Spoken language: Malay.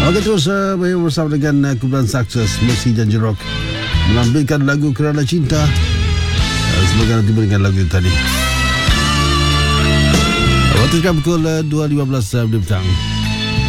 Okey, terus bersama dengan kumpulan Sukses Mercy Janji Rock menampilkan lagu Kerana Cinta. Semoga nanti mendengar lagu itu tadi. Waktu sekarang pukul 2.15 petang.